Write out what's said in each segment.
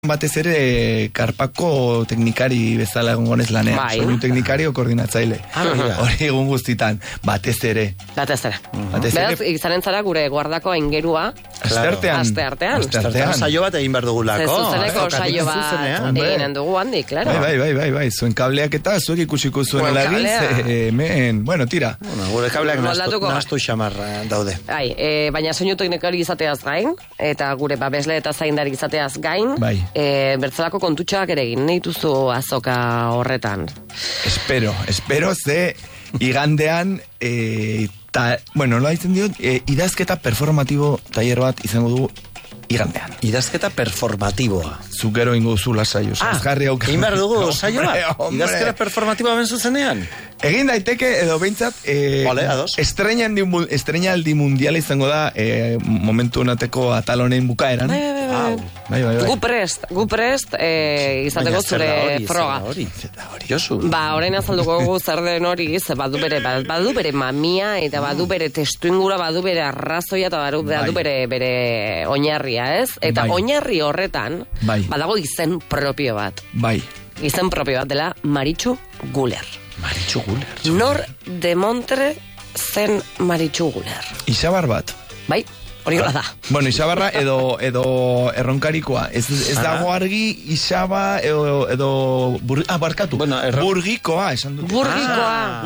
batez ere karpako teknikari bezala egongonez lanean. Soinu teknikari o koordinatzaile. Hori egun guztitan, batez ere. Beraz, izanen zara gure guardako aingerua. Asteartean. Saio bat egin behar dugulako. Zuzeneko saio bat eginen dugu handi, klaro. Bai, zuen kableak eta zuek ikusiko zuen lagin, hemen, bueno, tira. Gure kableak nastu xamarra daude. Baina soinu teknikari izateaz gain, eta gure babesle eta zaindari izateaz gain, bertzalako kontutxoak ere egin dituzu azoka horretan. Espero ze igandean bueno, nola ditzen diot, idazketa performatibo tailer bat izango dugu igandean. Idazketa performatiboa. Zukero ingo zula saio. Egin behar dugu saio bat? Idazketa performatiboa benzu zenean? Egin daiteke edo behintzat estreinaldi mundiala izango da momentu honateko atal honen bukaeran. Gu prest izateko zure froga. Orain azalduko gu zer den hori, badu bere mamia eta badu bere testuingura, badu bere arrazoia eta badu bere oinarria, ez? Eta oinarri horretan badago izen propio bat. Izen propio bat dela Maritxu Guler. Maritxu Guler. Nor de Montre zen Maritxu Guler. Isabar bat. Bai, hori gola da. Bueno, Isabarra edo erronkarikoa. Ez dago argi Isaba edo barkatu. Burgikoa, esan dut. Burgikoa.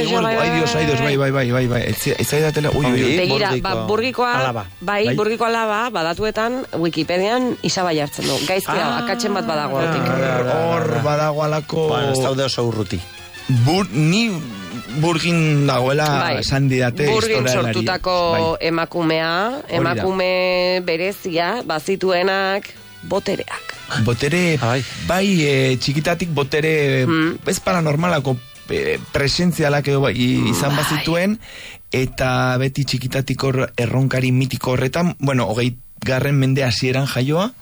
Bai. Ez zaidatela. Begira, Burgikoa, Burgiko alaba, badatuetan, Wikipedian Isaba jartzen du. Gaizkia, akatzen bat badago hortik. Hor badago alako... Ez daude oso urruti. Ni burgin dagoela esan didate burgin sortutako emakume berezia, bazituenak botereak. Botere, txikitatik botere ez paranormalako presentzialak edo izan bazituen, eta beti txikitatik erronkari mitiko horretan, bueno, 20. mende hasieran jaioa,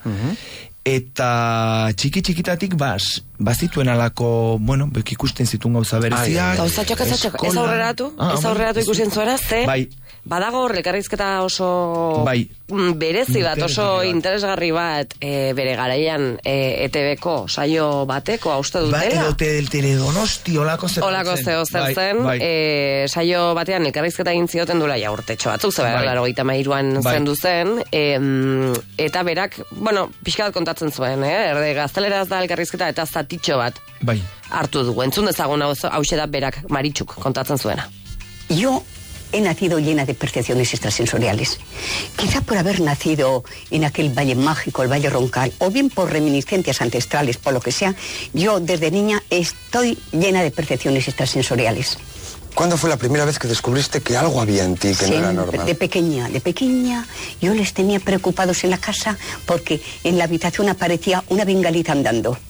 eta txikitatik bazituen alako, bueno, ikusten zituen gauza bereziak. Gauza txok, ez aurreratu ikusten zuena, ze badago elkarrizketa oso berezi bat, oso interesgarri bat bere garaian ETV-ko saio bateko hauste dutela. Edo Teledonosti olako zer zen, saio batean elkarrizketa egin zioten duela urtetxo batzuk, zebera 83an zendu zen, eta berak, bueno, pixka bat kontatzen zuen, gazteleraz da elkarrizketa eta zatitxo bat hartu dugu. Entzun dezagun hause da berak Maritxuk kontatzen zuena. Yo he nacido llena de percepciones extrasensoriales. Quizá por haber nacido en aquel valle mágico, el Valle Roncal, o bien por reminiscencias ancestrales, por lo que sea, yo desde niña estoy llena de percepciones extrasensoriales. ¿Cuándo fue la primera vez que descubriste que algo había en ti que no era normal? De pequeña, yo les tenía preocupados en la casa porque en la habitación aparecía una bengalita andando.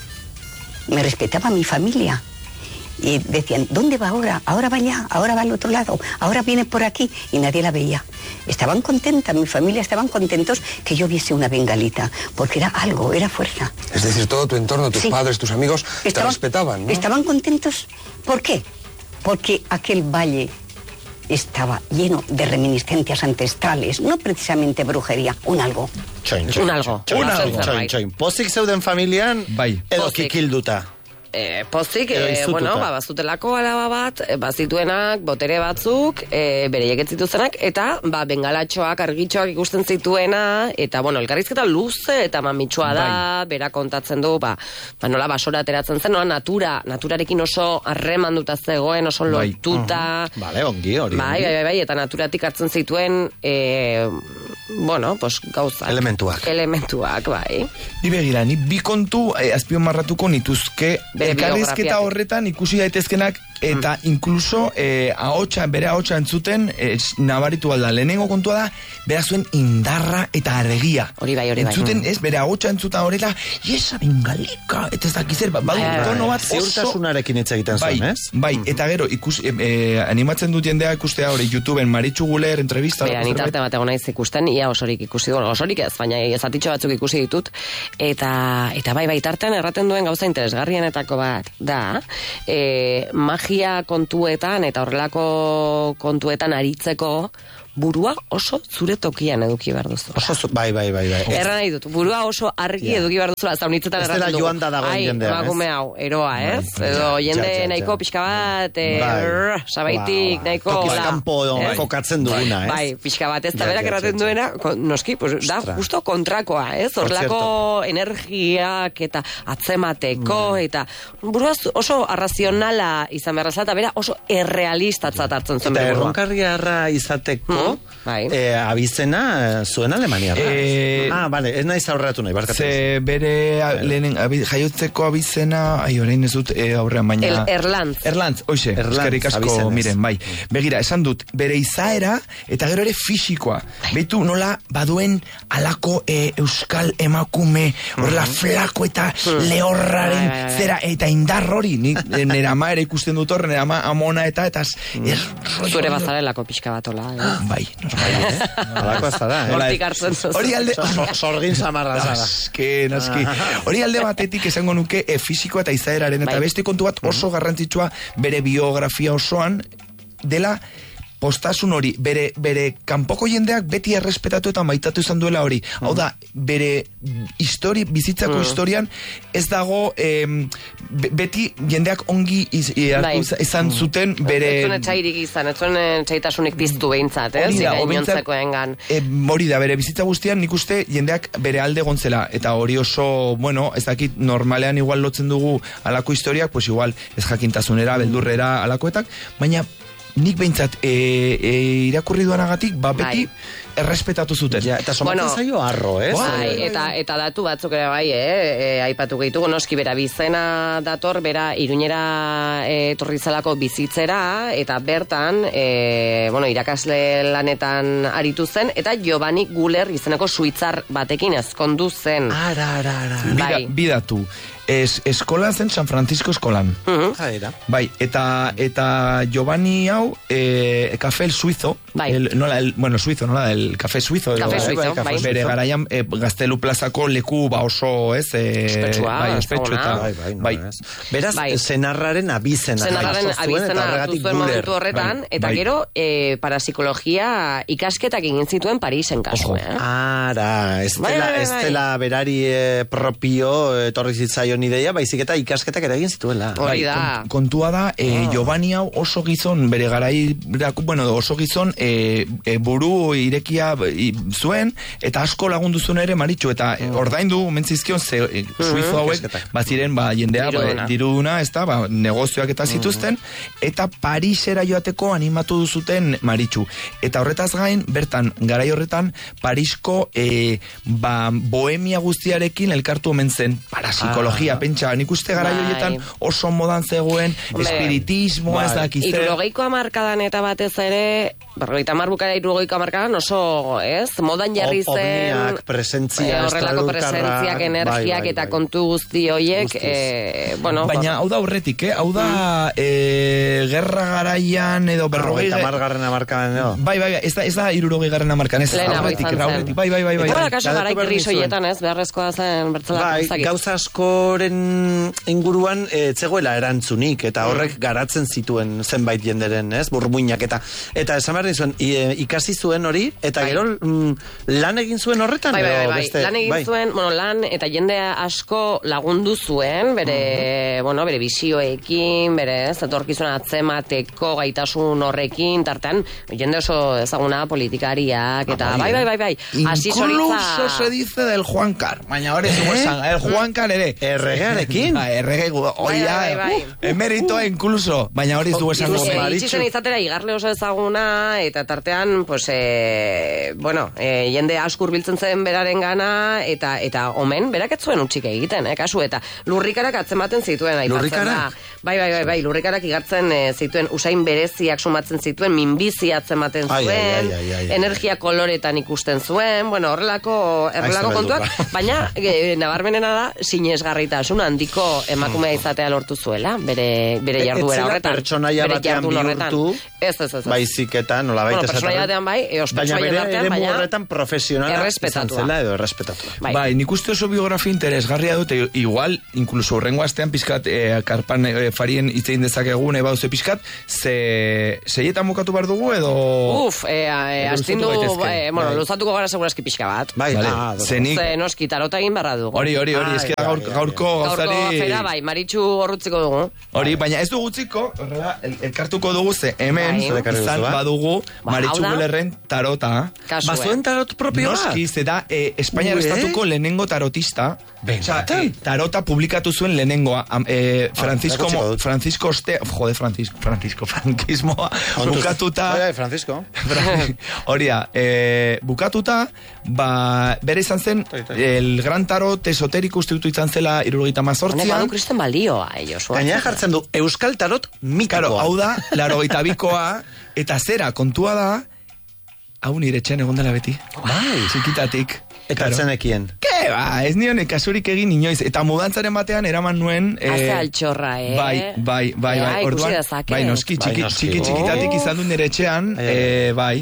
Me respetaba mi familia. Y decían, ¿dónde va ahora? Ahora va allá, ahora va al otro lado, ahora viene por aquí, y nadie la veía. Estaban contentas, mi familia estaban contentos que yo viese una bengalita, porque era algo, era fuerza. Es decir, todo tu entorno, tus padres, tus amigos, te respetaban, ¿no? Estaban contentos. ¿Por qué? Porque aquel valle estaba lleno de reminiscencias ancestrales, no precisamente brujería, un algo. Pozik zeuden familian, edo kikilduta. Pozik, bazutelako alaba bat, bazituenak, botere batzuk, bereiek ez zituztenak, eta bengalatxoak, argitxoak ikusten zituena, eta, elkarrizketa luze eta mamitsua da, bera kontatzen du, nola basora ateratzen zen, naturarekin oso harremanduta zegoen, oso lotuta. Ongi hori. Bai, eta naturatik hartzen zituen, gauzak. Elementuak, bai. Ni begira, ni bi kontu azpimarratuko nituzke, elkarrizketa horretan ikusi daitezkenak eta inkluso bere ahotsa entzuten nabaritu alda. Lehenengo kontua da, bera zuen indarra eta argia. Hori bai. Entzuten, bere ahotsa entzuta horrela, esa bengalika, eta ez dakizer, tono bat oso... Ziurtasunarekin hitz egiten zuen, ez? Bai, eta gero, animatzen dut jendea ikustea hori, YouTubeen Maritxu Guler entrevista. Bera, nitarte bat egon naiz ikusten, ia osorik ikusi du, osorik ez, baina ezatitxo batzuk ikusi ditut, eta bai, tartean erraten duen gauza interesgarrienetako bat, da, magia kontuetan eta horrelako kontuetan aritzeko burua oso zure tokian eduki behar duzu. Bai. Erra nahi dut, burua oso argi eduki behar duzula, zaunitzetan erratzen dugu. Ez dela joan da dagoen jendea, ez? Emakume hau, eroa, ez? Edo jende nahiko pixka bat, sabaitik, nahiko... Tokizkampo kokatzen duguna, ez? Bai, pixka bat, ez da berak erraten duena, noski, da justo kontrakoa, ez? Horlako energiak eta atzemateko, eta burua oso arrazionala izan behar eta bera oso errealistatzat hartzen zuen. Eta erronkarriarra izateko, abizena zuen alemaniarra. Bale, ez nahi zaurratu nahi, barkatzen. Ze bere jaiotzeko abizena, orain ez dut aurrean, baina... Erlantz, oixe, eskerrik asko, miren, bai. Begira, esan dut, bere izaera, eta gero ere fisikoa. Beitu nola baduen alako euskal emakume, horrela flako eta lehorraren zera, eta indar hori, nera ama ere ikusten dut horren, nera ama amona eta zure bazarelako pixka batola. Bai, alako azara. Hortik hartzen zuz. Hori alde... Sorgin samarra zara. Naski. Hori alde batetik esango nuke fisikoa eta izaeraren, eta beste kontu bat oso garrantzitsua bere biografia osoan dela postasun hori, bere kanpoko jendeak beti errespetatu eta maitatu izan duela hori. Hau da, bere bizitzako historian ez dago beti jendeak ongi izan zuten bere... Ez zuen etxairik izan, ez zuen etxaitasunik piztu behintzat, ez? Hori da, bere bizitza guztian nik uste jendeak bere alde gontzela, eta hori oso, bueno, ez dakit normalean igual lotzen dugu alako historiak, pues igual ez jakintasunera, beldurrera alakoetak, baina nik behintzat irakurri duanagatik, beti errespetatu zuten. Eta somaten zaio arro, ez? Bai, eta datu batzuk ere bai, aipatu gehitugu, noski bera bizena dator, bera Iruñera etorri zelako bizitzera, eta bertan, irakasle lanetan aritu zen, eta Giovanni Guller izeneko suitzar batekin ezkondu zen. Ara. Bidatu. Eskolan zen, San Francisco eskolan. Bai, eta Giovanni hau, Café el Suizo, suizo, nola, el Café Suizo, bere garaian Gaztelu plazako leku oso, ez? Ospetsu eta... Beraz, zenarraren abizena hartu zuen momentu horretan, eta gero, parapsikologia ikasketak egin zituen Parisen kasu. Ara, ez dela berari propio etorri zitzaio ideia, baizik eta ikasketak ere egin zituela. Hori da. Kontua da, Giovanni hau oso gizon, bere oso gizon buru irekia zuen, eta asko lagundu zuen ere Maritxu, eta ordaindu mentzizkion suizo hauek, baziren jendea diruduna, negozioak eta zituzten, eta Parisera joateko animatu duzuten Maritxu. Eta horretaz gain, bertan, garai horretan, Parisko bohemia guztiarekin elkartu omen zen parapsikologia, pentsa, nik uste gara joietan oso modan zegoen, espiritismo, ez dakizen. 70 hamarkadan eta batez ere, 50 bukara 70 hamarkadan oso, ez? Modan jarri zen... Ovniak, presentzia, horrelako presentziak, energiak eta kontu guzti horiek, baina hau da horretik, hau da gerra garaian edo 50 hamarkadan, Bai, ez da 60 hamarkadan, ez horretik, bai. Eta kaso garai gris horietan, ez? Beharrezkoa zen bertzelak. Gauza askoren inguruan zegoela erantzunik, eta horrek garatzen zituen zenbait jenderen, ez? Burmuinak, eta esan behar nizuen, ikasi zuen hori, eta gero lan egin zuen horretan? Bai. Lan egin zuen, lan eta jende asko lagundu zuen, bere bisioekin, bere etorkizuna atzemateko gaitasun horrekin, tartean, jende oso ezaguna politikariak, eta bai. Incluso se dice del Juan Car, baina hori zuesan, el Juan Car ere. Erregearekin? Emeritoa incluso, baina hori zuesan. Itxizen izatera, igarle oso ezaguna, eta tartean, jende askur biltzen zen beraren gana, eta omen, berak ez zuen utxik egiten, kasu, eta lurrikarak atzematen zituen, lurrikarak? Bai, lurrikarak igartzen zituen, usain bereziak sumatzen zituen, minbizi atzematen zuen, energia koloretan ikusten zuen, horrelako kontuak, baina nabarmenena da, sinesgarritasun handiko emakumea izatea lortu zuela, bere jarduera horretan. Pertsonaia batean bihurtu, baiziketan, nola baita esaten. Pertsonaia batean bai, baina bere horretan profesionala izan zela edo errespetatua. Bai, nik uste oso biografia interesgarria dute, igual, inkluso horrengo astean pizkat, karpan farien itzein dezakegun, bauze pizkat, zeietan bukatu behar dugu edo... Astindu, luzatuko gara segurazki pixka bat. Bai, zenik... Noski, tarota egin barra dugu. Hori, ezkera gaurko gauzari... Gaurko bai, Maritxu horrutziko dugu. Hori, baina ez dugu utziko, elkartuko dugu ze, hemen, izan badugu, Maritxu Gulerren tarota. Bazuen tarot propio bat? Noski, ze da, Espainiar estatuko lehenengo tarotista. Tarota publikatu zuen lehenengoa. Francisco frankismoa bukatuta. Francisco. Hori da, bukatuta, bere izan zen, el gran tarot esoteriko uste izan zela 78an. Honek badu kristen balioa, Josua. Gaina jartzen du, euskal tarot mitikoa. Hau da, 82koa, eta zera, kontua da, hau nire txen egon dela beti. Txikitatik. Eta zenekien. Ke, ez nion kasurik egin inoiz. Eta mudantzaren batean eraman nuen... Haze altxorra, Bai. Orduan, bai, noski, txikitatik izan du nire etxean. Bai.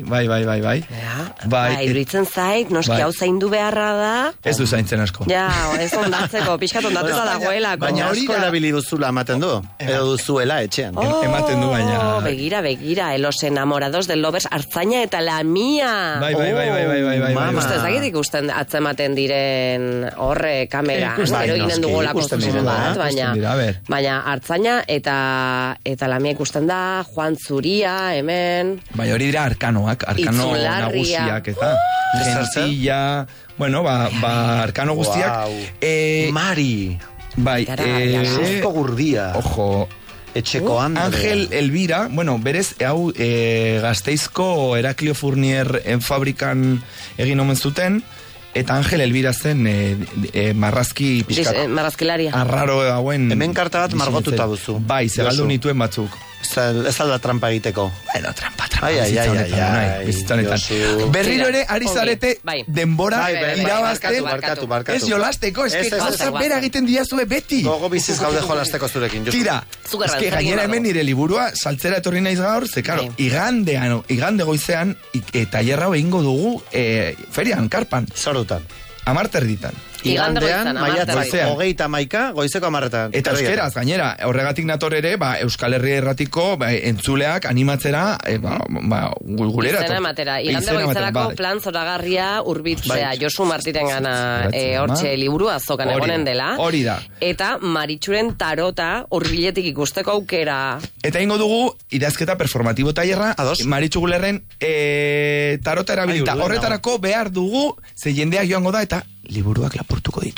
Iruditzen zait, noski hau zaindu beharra da. Ez du zaintzen asko. Ja, ez ondatzeko, pixkat ondatuta dagoela. Baina asko erabili duzula ematen du. Edo duzuela etxean. Ematen du, baina... Begira, los enamorados del lovers, Artzaina eta la mía. Bai. Uste, ezagit ikusten atzematen diren horre kamera. Gero ginen dugolako zuzen bat, baina Artzaina eta la mía ikusten da, Juan Zuria, hemen... Bai, hori dira arkano nagusiak, eta... Gentilla... Bueno, arkano guztiak... Mari... Bai, Zuzko Gurdia... Ojo... Etxeko Andre... Ángel Elvira, bueno, berez, hau Gasteizko Heraklio Fournier fabrikan egin omen zuten, eta Ángel Elvira zen marrazki pixkat. Marrazkilaria. Arraro hauen... Hemen karta bat margotuta duzu. Bai, zegaldu nituen batzuk. Ez alda trampa egiteko. Bueno, trampa. Berriro ere, ari zarete denbora irabazten. Ez jolasteko, ez que gauza bera egiten diazue beti. Gogo biziz gaude jolasteko zurekin. Tira, ez que gainera hemen nire liburua saltzera etorri naiz gaur, ze karo, igande goizean, tailerra egingo dugu ferian, karpan. Zorutan. 10:00 Igandean, maiatzen, 31, goizeko 10:00. Eta euskeraz, gainera, horregatik nator ere, Euskal Herria Erratiko entzuleak animatzera, gulera. Izena ematera. Igande goizerako plan zoragarria urbitzea. Josu Martiren gana hortxe liburu azokan egonen dela. Hori da. Eta Maritxuren tarota urbiletik ikusteko aukera. Eta ingo dugu, idazketa performatibo tailerra, Maritxu Gulerren tarota erabilita. Horretarako behar dugu, ze jendeak joango da, eta liburuak lapurtuko ditu.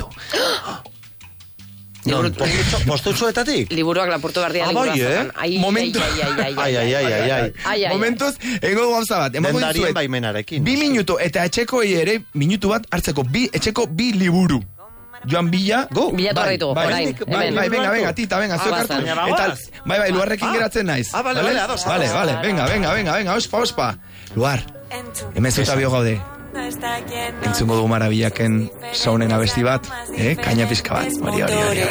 Postutxoetatik? Liburuak lapurtu behar dira liburuak. Momentuz, ego gauza bat. Dendarien baimenarekin. 2 minutu, eta etxeko ere, minutu bat hartzeko, etxeko 2 liburu. Joan Bila. Bilatu horretu, orain. Venga, tita, venga, zuekartu. Bai, Luarrekin geratzen naiz. Vale, venga, ospa. Luar, hemen zuta bio gaude. Entzungo dugu marabillaken saunen abesti bat, kaina pizka bat. Hori.